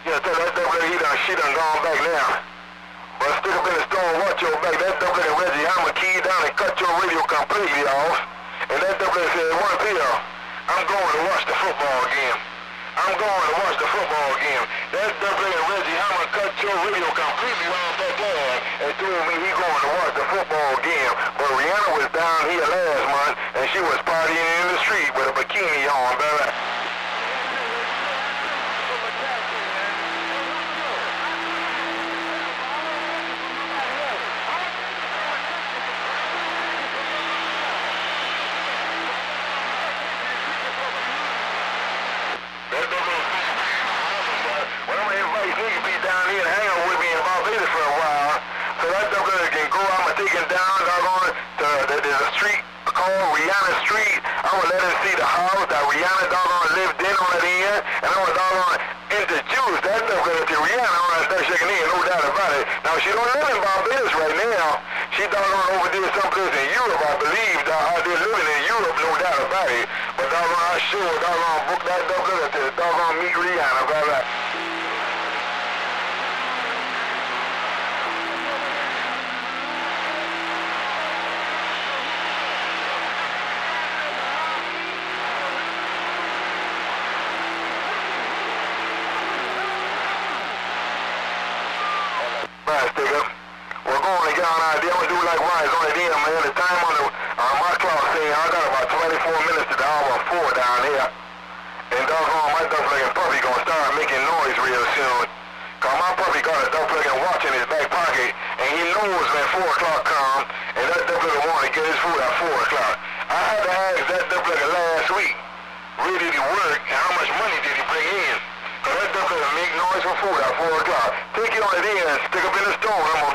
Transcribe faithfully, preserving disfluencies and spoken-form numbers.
Yeah, tell that double he done, she done gone back now. But stick up in the store, watch your back. That double and Reggie, I'ma key down and cut your radio completely off. And that double said, one P L, I'm going to watch the football game. I'm going to watch the football game. That double and Reggie, I'ma cut your radio completely off that game. And told me he going to watch the football game. But Rihanna was down here last month, and she was partying in the street with a bikini on, baby. Rihanna Street, I would let him see the house that Rihanna doggone lived in on that end, and I was doggone introduced that stuff to Rihanna on that stuff shaking in, no doubt about it. Now she don't live in Barbados right now. She doggone over there someplace in Europe, I believe, uh, out there living in Europe, no doubt about it. But doggone I sure doggone book that double to doggone meet Rihanna, brother. We're going to get on our deal. I'm going to do like Ryan's on the deal, man. The time on the, uh, my clock saying I got about twenty-four minutes to the hour four down here. And doggone, my duck-legged puppy going to start making noise real soon. Because my puppy got a duck-legged watch in his back pocket, and he knows when four o'clock comes, and that duck-legged want to get his food at four o'clock. I had to ask that duck-legged last week, where did he work, and how much money did he bring in? Because that duck-legged make noise for food at four o'clock. Take it on the day and stick up in the store. I'm